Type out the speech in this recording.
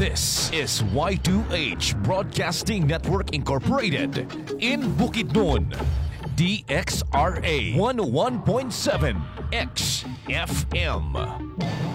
This is Y2H Broadcasting Network Incorporated in Bukidnon. DXRA 101.7 XFM.